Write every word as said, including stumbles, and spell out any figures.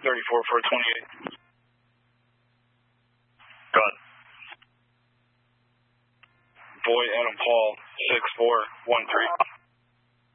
thirty-four for a twenty-eight. Go ahead. Boy Adam Paul, six four one three.